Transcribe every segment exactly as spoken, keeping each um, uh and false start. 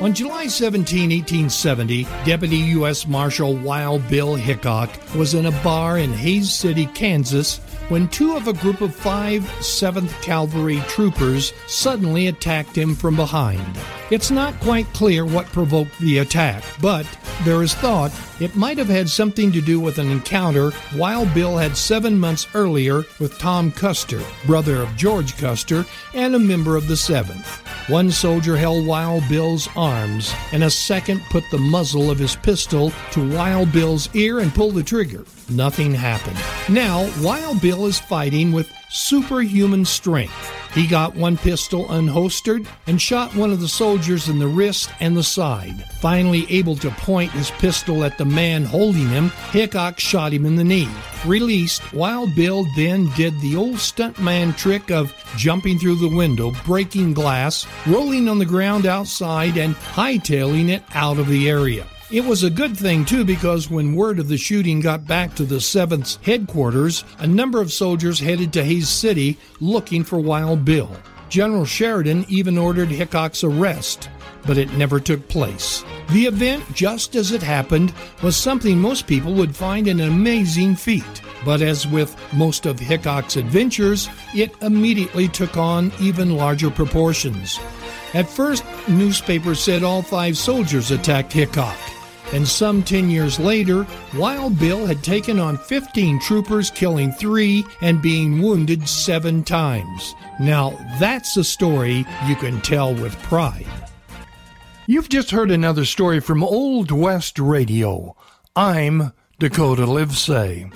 On July seventeenth, eighteen seventy, Deputy U S Marshal Wild Bill Hickok was in a bar in Hays City, Kansas, when two of a group of five seventh Cavalry troopers suddenly attacked him from behind. It's not quite clear what provoked the attack, but there is thought it might have had something to do with an encounter Wild Bill had seven months earlier with Tom Custer, brother of George Custer, and a member of the seventh. One soldier held Wild Bill's arms, and a second put the muzzle of his pistol to Wild Bill's ear and pulled the trigger. Nothing happened. Now, Wild Bill is fighting with superhuman strength. He got one pistol unholstered and shot one of the soldiers in the wrist and the side. Finally able to point his pistol at the man holding him, Hickok shot him in the knee. Released, Wild Bill then did the old stuntman trick of jumping through the window, breaking glass, rolling on the ground outside, and hightailing it out of the area. It was a good thing, too, because when word of the shooting got back to the seventh's headquarters, a number of soldiers headed to Hays City looking for Wild Bill. General Sheridan even ordered Hickok's arrest, but it never took place. The event, just as it happened, was something most people would find an amazing feat. But as with most of Hickok's adventures, it immediately took on even larger proportions. At first, newspapers said all five soldiers attacked Hickok. And some ten years later, Wild Bill had taken on fifteen troopers, killing three and being wounded seven times. Now, that's a story you can tell with pride. You've just heard another story from Old West Radio. I'm Dakota Livesay.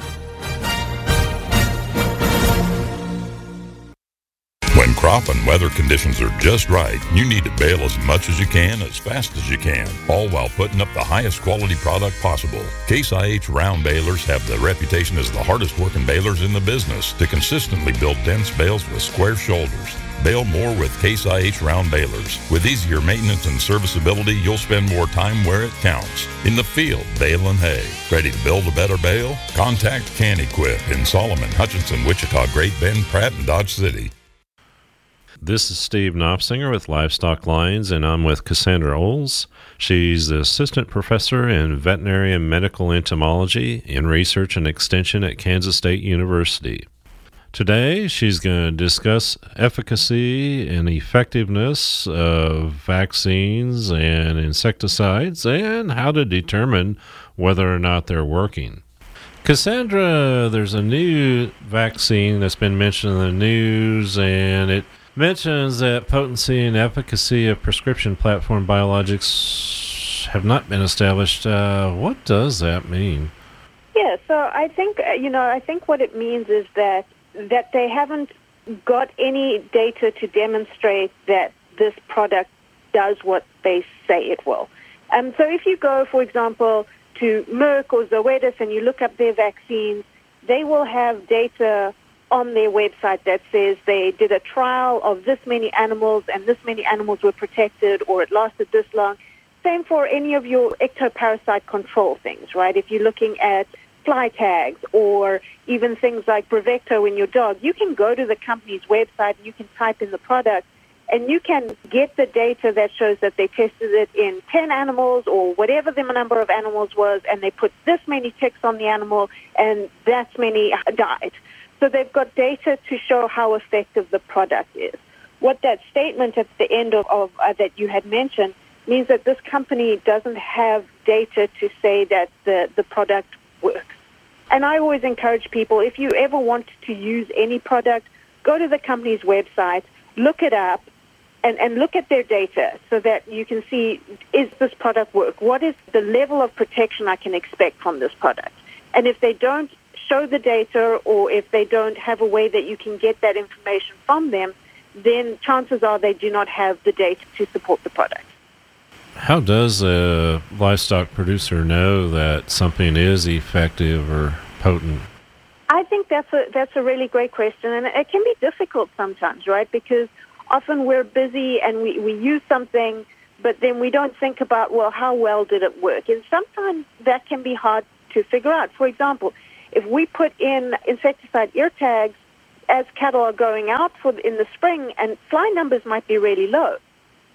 When crop and weather conditions are just right, you need to bale as much as you can, as fast as you can, all while putting up the highest quality product possible. Case I H round balers have the reputation as the hardest working balers in the business to consistently build dense bales with square shoulders. Bale more with Case I H round balers. With easier maintenance and serviceability, you'll spend more time where it counts. In the field, baling hay. Ready to build a better bale? Contact Can-Equip in Solomon, Hutchinson, Wichita, Great Bend, Pratt, and Dodge City. This is Steve Knopfsinger with Livestock Lines, and I'm with Cassandra Oles. She's the assistant professor in veterinary and medical entomology in research and extension at Kansas State University. Today, she's going to discuss efficacy and effectiveness of vaccines and insecticides and how to determine whether or not they're working. Cassandra, there's a new vaccine that's been mentioned in the news, and it mentions that potency and efficacy of prescription platform biologics have not been established. Uh, what does that mean? Yeah, so I think, uh, you know, I think what it means is that that they haven't got any data to demonstrate that this product does what they say it will. Um, so if you go, for example, to Merck or Zoetis and you look up their vaccines, they will have data on their website that says they did a trial of this many animals and this many animals were protected or it lasted this long. Same for any of your ectoparasite control things, right? If you're looking at fly tags or even things like Bravecto in your dog, you can go to the company's website and you can type in the product and you can get the data that shows that they tested it in ten animals or whatever the number of animals was, and they put this many ticks on the animal and that many died. So they've got data to show how effective the product is. What that statement at the end of, of uh, that you had mentioned means that this company doesn't have data to say that the, the product works. And I always encourage people, if you ever want to use any product, go to the company's website, look it up, and, and look at their data so that you can see, is this product work? What is the level of protection I can expect from this product? And if they don't show the data or if they don't have a way that you can get that information from them, then chances are they do not have the data to support the product. How does a livestock producer know that something is effective or potent? I think that's a that's a really great question, and it can be difficult sometimes, right? Because often we're busy and we, we use something, but then we don't think about, well, how well did it work? And sometimes that can be hard to figure out. For example, if we put in insecticide ear tags as cattle are going out for in the spring, and fly numbers might be really low,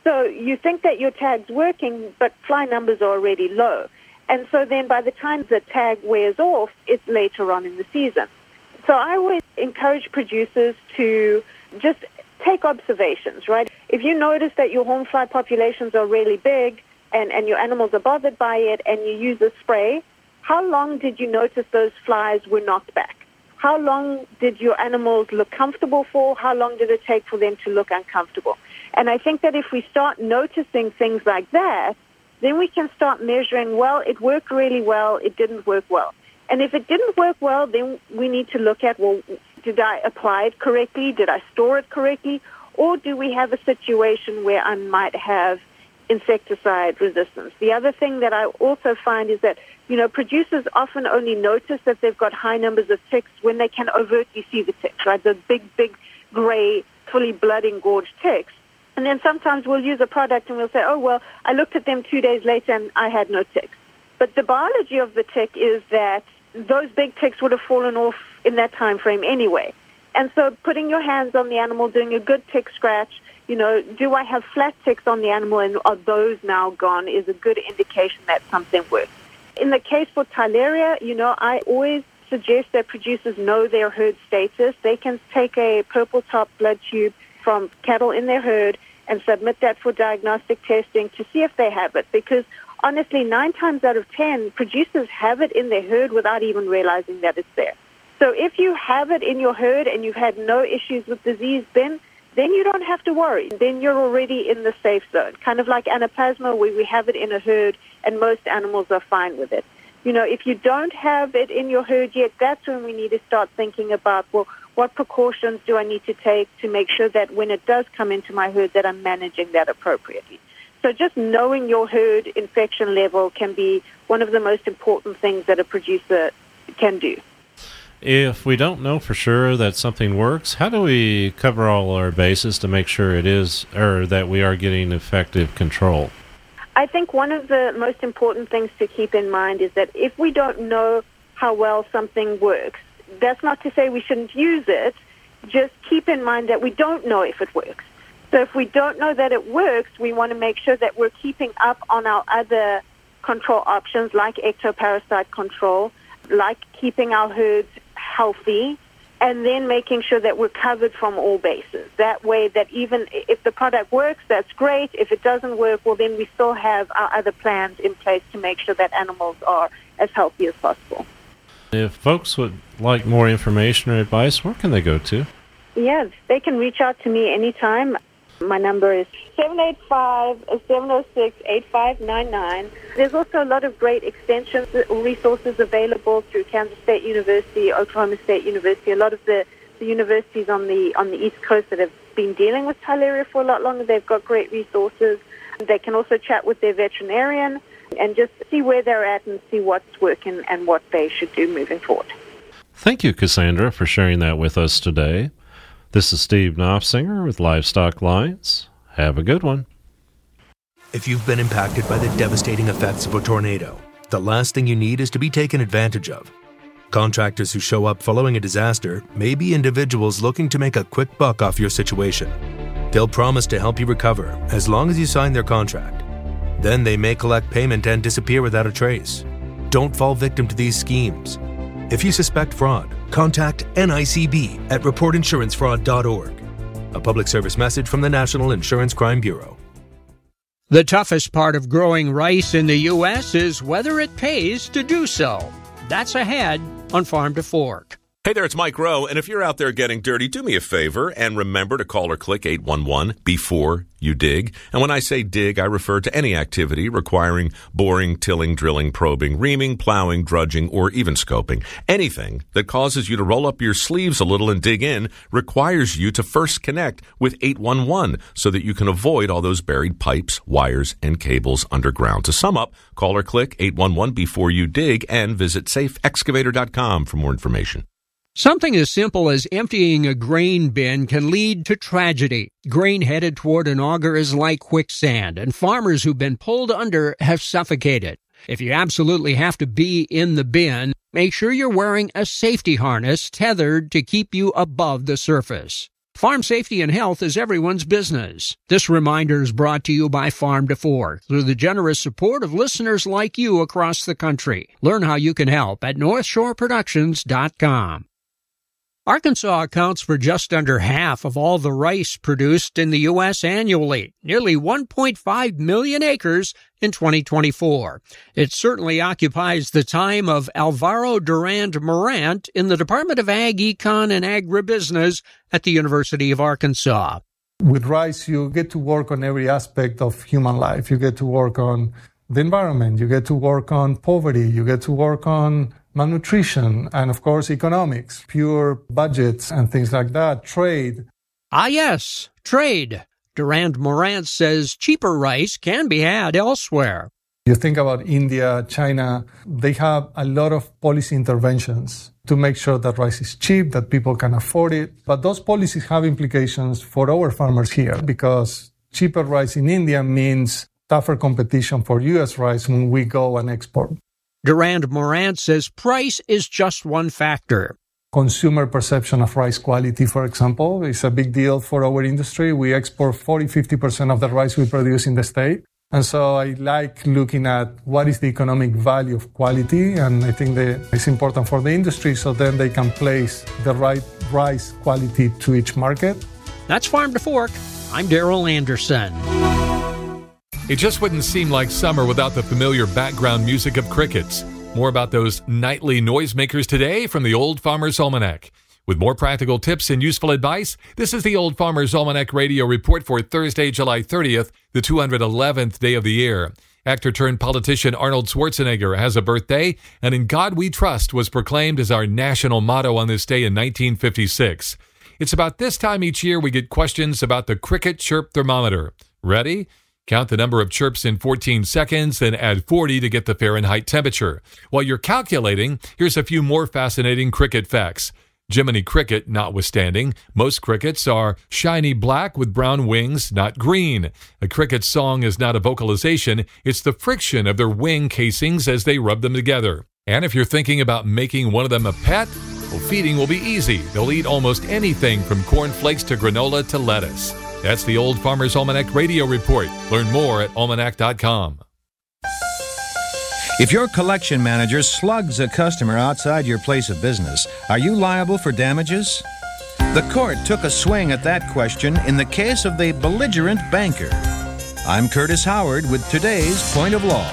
So you think that your tag's working, but fly numbers are already low. And so then by the time the tag wears off, it's later on in the season. So I always encourage producers to just take observations, right? If you notice that your horned fly populations are really big and, and your animals are bothered by it and you use a spray, how long did you notice those flies were knocked back? How long did your animals look comfortable for? How long did it take for them to look uncomfortable? And I think that if we start noticing things like that, then we can start measuring, well, it worked really well, it didn't work well. And if it didn't work well, then we need to look at, well, did I apply it correctly? Did I store it correctly? Or do we have a situation where I might have insecticide resistance? The other thing that I also find is that, you know, producers often only notice that they've got high numbers of ticks when they can overtly see the ticks, right? The big, big, gray, fully blood-engorged ticks. And then sometimes we'll use a product and we'll say, oh, well, I looked at them two days later and I had no ticks. But the biology of the tick is that those big ticks would have fallen off in that time frame anyway. And so putting your hands on the animal, doing a good tick scratch, you know, do I have flat ticks on the animal and are those now gone is a good indication that something works. In the case for Theileria, you know, I always suggest that producers know their herd status. They can take a purple top blood tube from cattle in their herd and submit that for diagnostic testing to see if they have it. Because honestly, nine times out of ten, producers have it in their herd without even realizing that it's there. So if you have it in your herd and you've had no issues with disease, then then you don't have to worry. Then you're already in the safe zone, kind of like anaplasma, where we have it in a herd and most animals are fine with it. You know, if you don't have it in your herd yet, that's when we need to start thinking about, well, what precautions do I need to take to make sure that when it does come into my herd that I'm managing that appropriately. So just knowing your herd infection level can be one of the most important things that a producer can do. If we don't know for sure that something works, how do we cover all our bases to make sure it is, or that we are getting effective control? I think one of the most important things to keep in mind is that if we don't know how well something works, that's not to say we shouldn't use it. Just keep in mind that we don't know if it works. So if we don't know that it works, we want to make sure that we're keeping up on our other control options like ectoparasite control, like keeping our herds healthy, and then making sure that we're covered from all bases. That way that even if the product works, that's great. If it doesn't work, well, then we still have our other plans in place to make sure that animals are as healthy as possible. If folks would like more information or advice, where can they go to? Yeah, they can reach out to me anytime. My number is seven eight five, seven oh six, eight five nine nine. There's also a lot of great extension resources available through Kansas State University, Oklahoma State University, a lot of the, the universities on the on the East Coast that have been dealing with Theileria for a lot longer. They've got great resources. They can also chat with their veterinarian and just see where they're at and see what's working and what they should do moving forward. Thank you, Cassandra, for sharing that with us today. This is Steve Knopfsinger with Livestock Lines. Have a good one. If you've been impacted by the devastating effects of a tornado, the last thing you need is to be taken advantage of. Contractors who show up following a disaster may be individuals looking to make a quick buck off your situation. They'll promise to help you recover as long as you sign their contract. Then they may collect payment and disappear without a trace. Don't fall victim to these schemes. If you suspect fraud, contact N I C B at report insurance fraud dot org. A public service message from the National Insurance Crime Bureau. The toughest part of growing rice in the U S is whether it pays to do so. That's ahead on Farm to Fork. Hey there, it's Mike Rowe, and if you're out there getting dirty, do me a favor and remember to call or click eight one one before you dig. And when I say dig, I refer to any activity requiring boring, tilling, drilling, probing, reaming, plowing, drudging, or even scoping. Anything that causes you to roll up your sleeves a little and dig in requires you to first connect with eight one one so that you can avoid all those buried pipes, wires, and cables underground. To sum up, call or click eight one one before you dig and visit safe excavator dot com for more information. Something as simple as emptying a grain bin can lead to tragedy. Grain headed toward an auger is like quicksand, and farmers who've been pulled under have suffocated. If you absolutely have to be in the bin, make sure you're wearing a safety harness tethered to keep you above the surface. Farm safety and health is everyone's business. This reminder is brought to you by Farm to Fork through the generous support of listeners like you across the country. Learn how you can help at north shore productions dot com. Arkansas accounts for just under half of all the rice produced in the U S annually, nearly one point five million acres in twenty twenty-four. It certainly occupies the time of Alvaro Durand Morant in the Department of Ag, Econ, and Agribusiness at the University of Arkansas. With rice, you get to work on every aspect of human life. You get to work on the environment. You get to work on poverty. You get to work on malnutrition, and of course economics, pure budgets and things like that, trade. Ah yes, trade. Durand Morant says cheaper rice can be had elsewhere. You think about India, China, they have a lot of policy interventions to make sure that rice is cheap, that people can afford it. But those policies have implications for our farmers here, because cheaper rice in India means tougher competition for U S rice when we go and export. Durand Morant says price is just one factor. Consumer perception of rice quality, for example, is a big deal for our industry. We export forty to fifty percent of the rice we produce in the state. And so I like looking at what is the economic value of quality, and I think that it's important for the industry so then they can place the right rice quality to each market. That's Farm to Fork. I'm Darrell Anderson. It just wouldn't seem like summer without the familiar background music of crickets. More about those nightly noisemakers today from the Old Farmer's Almanac. With more practical tips and useful advice, this is the Old Farmer's Almanac Radio Report for Thursday, July thirtieth, the two hundred eleventh day of the year. Actor-turned-politician Arnold Schwarzenegger has a birthday, and In God We Trust was proclaimed as our national motto on this day in nineteen fifty-six. It's about this time each year we get questions about the cricket chirp thermometer. Ready? Count the number of chirps in fourteen seconds, then add forty to get the Fahrenheit temperature. While you're calculating, here's a few more fascinating cricket facts. Jiminy Cricket notwithstanding, most crickets are shiny black with brown wings, not green. A cricket's song is not a vocalization, it's the friction of their wing casings as they rub them together. And if you're thinking about making one of them a pet, well, feeding will be easy. They'll eat almost anything from cornflakes to granola to lettuce. That's the Old Farmer's Almanac Radio Report. Learn more at almanac dot com. If your collection manager slugs a customer outside your place of business, are you liable for damages? The court took a swing at that question in the case of the belligerent banker. I'm Curtis Howard with today's Point of Law.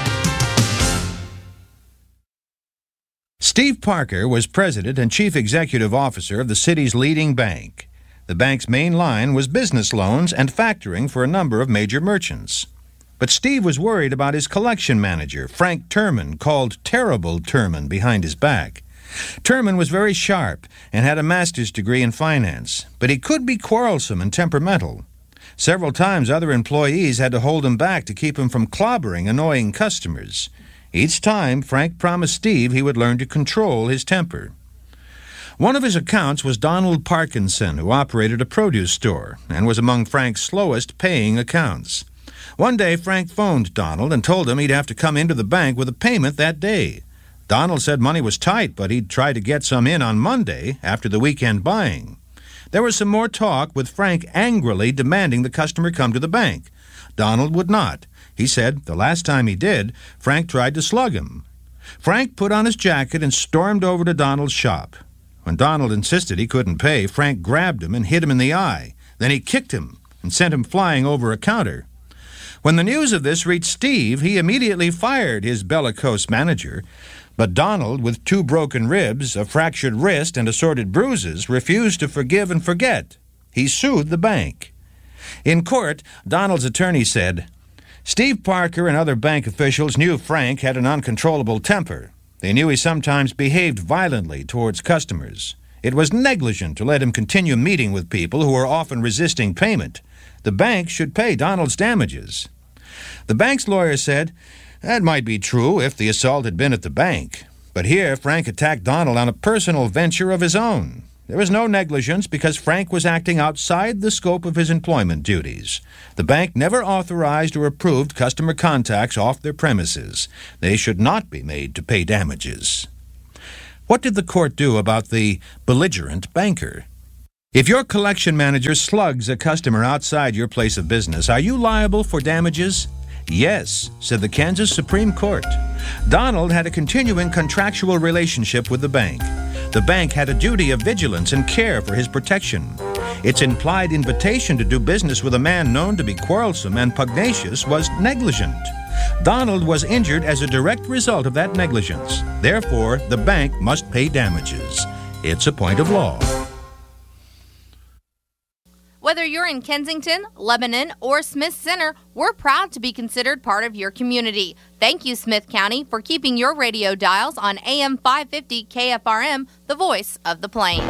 Steve Parker was president and chief executive officer of the city's leading bank. The bank's main line was business loans and factoring for a number of major merchants. But Steve was worried about his collection manager, Frank Terman, called Terrible Terman behind his back. Terman was very sharp and had a master's degree in finance, but he could be quarrelsome and temperamental. Several times other employees had to hold him back to keep him from clobbering annoying customers. Each time, Frank promised Steve he would learn to control his temper. One of his accounts was Donald Parkinson, who operated a produce store and was among Frank's slowest paying accounts. One day, Frank phoned Donald and told him he'd have to come into the bank with a payment that day. Donald said money was tight, but he'd try to get some in on Monday after the weekend buying. There was some more talk, with Frank angrily demanding the customer come to the bank. Donald would not. He said the last time he did, Frank tried to slug him. Frank put on his jacket and stormed over to Donald's shop. When Donald insisted he couldn't pay, Frank grabbed him and hit him in the eye. Then he kicked him and sent him flying over a counter. When the news of this reached Steve, he immediately fired his bellicose manager. But Donald, with two broken ribs, a fractured wrist, and assorted bruises, refused to forgive and forget. He sued the bank. In court, Donald's attorney said, Steve Parker and other bank officials knew Frank had an uncontrollable temper. They knew he sometimes behaved violently towards customers. It was negligent to let him continue meeting with people who were often resisting payment. The bank should pay Donald's damages. The bank's lawyer said, that might be true if the assault had been at the bank. But here, Frank attacked Donald on a personal venture of his own. There was no negligence because Frank was acting outside the scope of his employment duties. The bank never authorized or approved customer contacts off their premises. They should not be made to pay damages. What did the court do about the belligerent banker? If your collection manager slugs a customer outside your place of business, are you liable for damages? Yes, said the Kansas Supreme Court. Donald had a continuing contractual relationship with the bank. The bank had a duty of vigilance and care for his protection. Its implied invitation to do business with a man known to be quarrelsome and pugnacious was negligent. Donald was injured as a direct result of that negligence. Therefore, the bank must pay damages. It's a point of law. Whether you're in Kensington, Lebanon, or Smith Center, we're proud to be considered part of your community. Thank you, Smith County, for keeping your radio dials on A M five fifty K F R M, the voice of the Plains.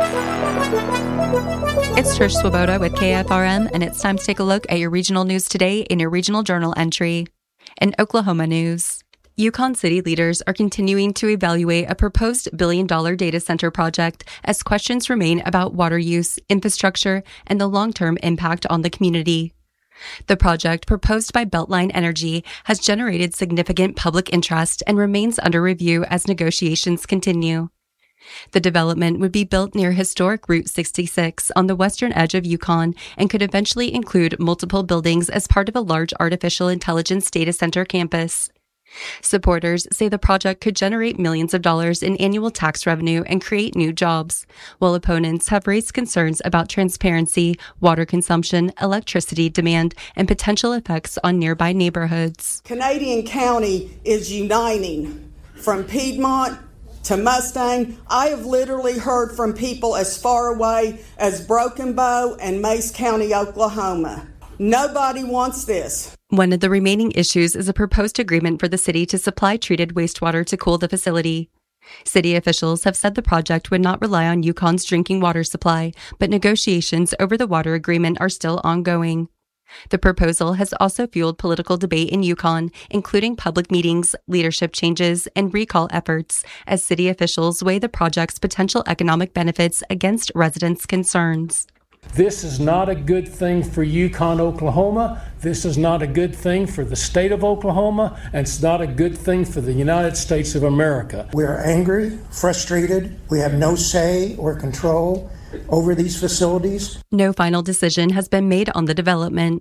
It's Trish Swoboda with K F R M, and it's time to take a look at your regional news today in your regional journal entry. In Oklahoma news, Yukon City leaders are continuing to evaluate a proposed billion-dollar data center project as questions remain about water use, infrastructure, and the long-term impact on the community. The project, proposed by Beltline Energy, has generated significant public interest and remains under review as negotiations continue. The development would be built near historic Route sixty-six on the western edge of Yukon and could eventually include multiple buildings as part of a large artificial intelligence data center campus. Supporters say the project could generate millions of dollars in annual tax revenue and create new jobs, while opponents have raised concerns about transparency, water consumption, electricity demand, and potential effects on nearby neighborhoods. Canadian County is uniting from Piedmont to Mustang. I have literally heard from people as far away as Broken Bow and Mace County, Oklahoma. Nobody wants this. One of the remaining issues is a proposed agreement for the city to supply treated wastewater to cool the facility. City officials have said the project would not rely on Yukon's drinking water supply, but negotiations over the water agreement are still ongoing. The proposal has also fueled political debate in Yukon, including public meetings, leadership changes, and recall efforts, as city officials weigh the project's potential economic benefits against residents' concerns. This is not a good thing for Yukon, Oklahoma. This is not a good thing for the state of Oklahoma, and it's not a good thing for the United States of America. We are angry, frustrated. We have no say or control over these facilities. No final decision has been made on the development.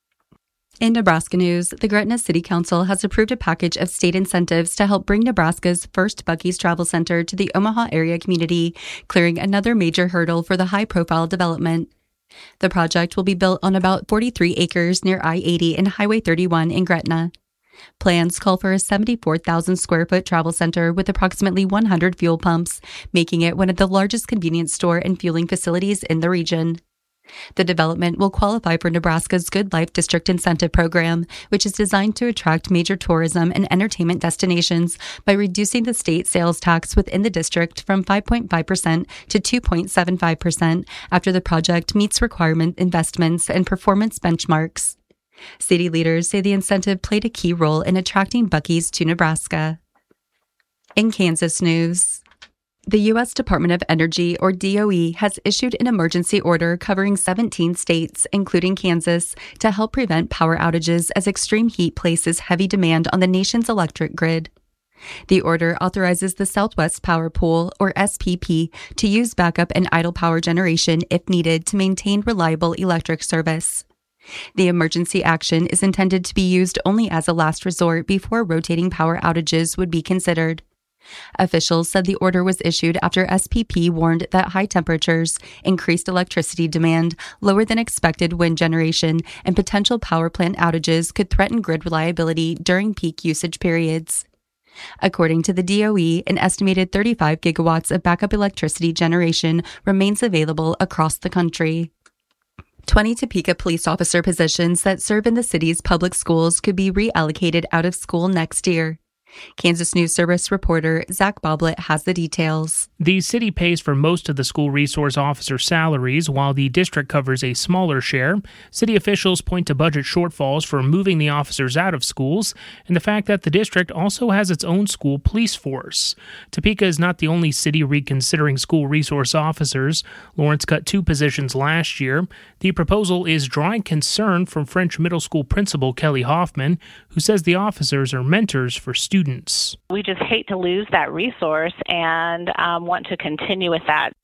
In Nebraska news, the Gretna City Council has approved a package of state incentives to help bring Nebraska's first Buc-ee's Travel Center to the Omaha area community, clearing another major hurdle for the high-profile development. The project will be built on about forty-three acres near I eighty and Highway thirty-one in Gretna. Plans call for a seventy-four thousand square foot travel center with approximately one hundred fuel pumps, making it one of the largest convenience store and fueling facilities in the region. The development will qualify for Nebraska's Good Life District Incentive Program, which is designed to attract major tourism and entertainment destinations by reducing the state sales tax within the district from five point five percent to two point seven five percent after the project meets requirement investments and performance benchmarks. City leaders say the incentive played a key role in attracting Buc-ee's to Nebraska. In Kansas news, the U S Department of Energy, or D O E, has issued an emergency order covering seventeen states, including Kansas, to help prevent power outages as extreme heat places heavy demand on the nation's electric grid. The order authorizes the Southwest Power Pool, or S P P, to use backup and idle power generation if needed to maintain reliable electric service. The emergency action is intended to be used only as a last resort before rotating power outages would be considered. Officials said the order was issued after S P P warned that high temperatures, increased electricity demand, lower than expected wind generation, and potential power plant outages could threaten grid reliability during peak usage periods. According to the D O E, an estimated thirty-five gigawatts of backup electricity generation remains available across the country. twenty Topeka police officer positions that serve in the city's public schools could be reallocated out of school next year. Kansas News Service reporter Zach Boblet has the details. The city pays for most of the school resource officer salaries, while the district covers a smaller share. City officials point to budget shortfalls for moving the officers out of schools, and the fact that the district also has its own school police force. Topeka is not the only city reconsidering school resource officers. Lawrence cut two positions last year. The proposal is drawing concern from French middle school principal Kelly Hoffman, who says the officers are mentors for students. We just hate to lose that resource and um, want to continue with that.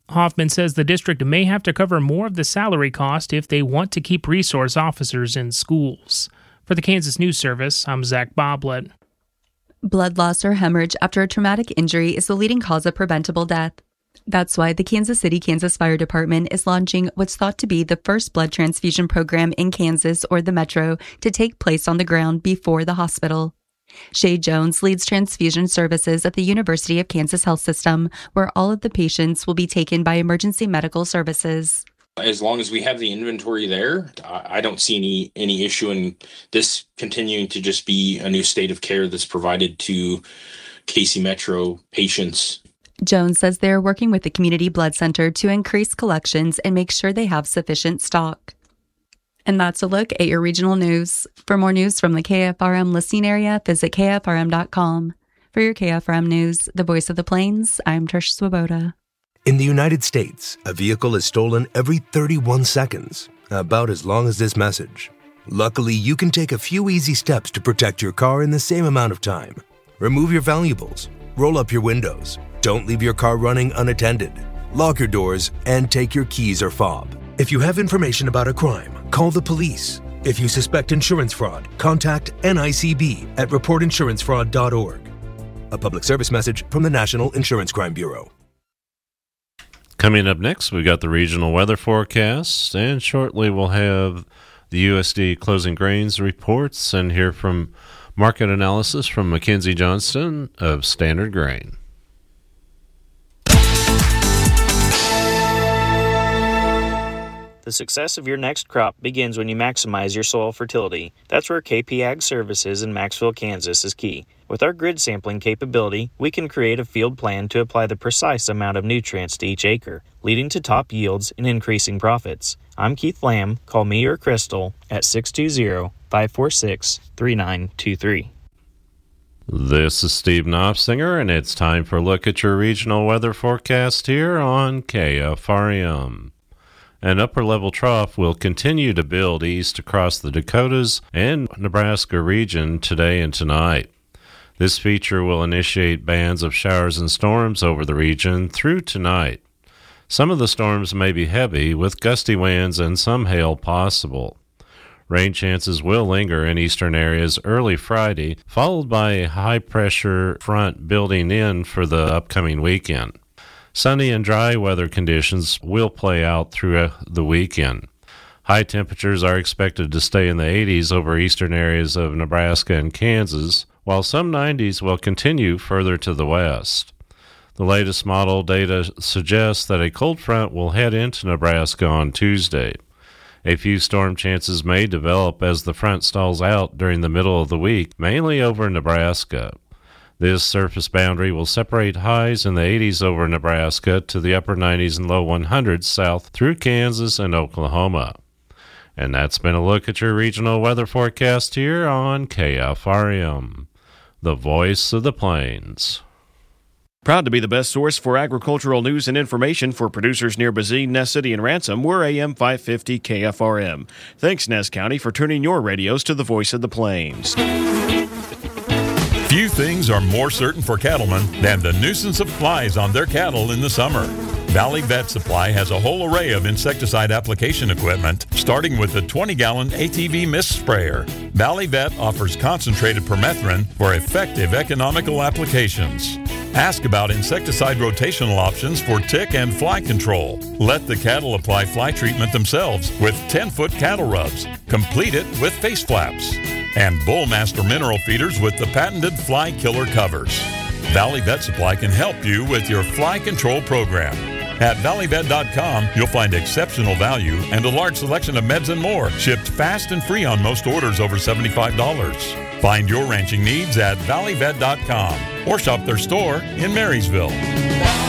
Hoffman says the district may have to cover more of the salary cost if they want to keep resource officers in schools. For the Kansas News Service, I'm Zach Boblet. Blood loss or hemorrhage after a traumatic injury is the leading cause of preventable death. That's why the Kansas City, Kansas Fire Department is launching what's thought to be the first blood transfusion program in Kansas or the Metro to take place on the ground before the hospital. Shay Jones leads transfusion services at the University of Kansas Health System, where all of the patients will be taken by emergency medical services. As long as we have the inventory there, I don't see any any issue in this continuing to just be a new state of care that's provided to K C Metro patients. Jones says they're working with the Community Blood Center to increase collections and make sure they have sufficient stock. And that's a look at your regional news. For more news from the K F R M listening area, visit K F R M dot com. For your K F R M News, the voice of the Plains, I'm Trish Swoboda. In the United States, a vehicle is stolen every thirty-one seconds, about as long as this message. Luckily, you can take a few easy steps to protect your car in the same amount of time. Remove your valuables, roll up your windows, don't leave your car running unattended, lock your doors, and take your keys or fob. If you have information about a crime, call the police. If you suspect insurance fraud, contact N I C B at report insurance fraud dot org. A public service message from the National Insurance Crime Bureau. Coming up next, we've got the regional weather forecast, and shortly we'll have the U S D closing grains reports and hear from market analysis from Mackenzie Johnston of Standard Grain. The success of your next crop begins when you maximize your soil fertility. That's where K P Ag Services in Maxville, Kansas is key. With our grid sampling capability, we can create a field plan to apply the precise amount of nutrients to each acre, leading to top yields and increasing profits. I'm Keith Lamb. Call me or Crystal at six two zero, five four six, three nine two three. This is Steve Knopfsinger, and it's time for a look at your regional weather forecast here on K F R M. An upper-level trough will continue to build east across the Dakotas and Nebraska region today and tonight. This feature will initiate bands of showers and storms over the region through tonight. Some of the storms may be heavy, with gusty winds and some hail possible. Rain chances will linger in eastern areas early Friday, followed by a high-pressure front building in for the upcoming weekend. Sunny and dry weather conditions will play out through the weekend. High temperatures are expected to stay in the eighties over eastern areas of Nebraska and Kansas, while some nineties will continue further to the west. The latest model data suggests that a cold front will head into Nebraska on Tuesday. A few storm chances may develop as the front stalls out during the middle of the week, mainly over Nebraska. This surface boundary will separate highs in the eighties over Nebraska to the upper nineties and low hundreds south through Kansas and Oklahoma. And that's been a look at your regional weather forecast here on K F R M, the voice of the Plains. Proud to be the best source for agricultural news and information for producers near Bazine, Ness City, and Ransom. We're A M five fifty K F R M. Thanks, Ness County, for tuning your radios to the voice of the Plains. Few things are more certain for cattlemen than the nuisance of flies on their cattle in the summer. Valley Vet Supply has a whole array of insecticide application equipment, starting with the twenty-gallon A T V mist sprayer. Valley Vet offers concentrated permethrin for effective economical applications. Ask about insecticide rotational options for tick and fly control. Let the cattle apply fly treatment themselves with ten-foot cattle rubs. Complete it with face flaps. And Bullmaster mineral feeders with the patented fly killer covers. Valley Vet Supply can help you with your fly control program. At valley vet dot com, you'll find exceptional value and a large selection of meds and more, shipped fast and free on most orders over seventy-five dollars. Find your ranching needs at valley vet dot com or shop their store in Marysville.